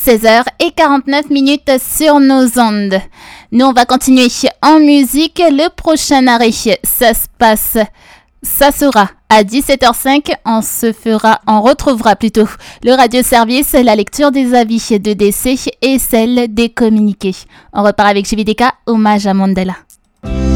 16h49 sur nos ondes. Nous, on va continuer en musique. Le prochain arrêt, ça sera à 17h05. On retrouvera plutôt le radio-service, la lecture des avis de décès et celle des communiqués. On repart avec JVDK, hommage à Mandela.